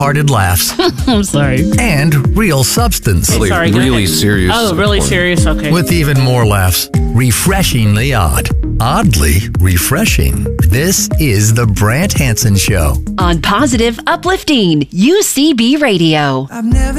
light-hearted laughs, I'm sorry. and real substance. Sorry, go Really ahead. serious. Oh, really support. serious? Okay. With even more laughs. Refreshingly odd. Oddly refreshing. This is The Brant Hansen Show. On Positive Uplifting UCB Radio. I've never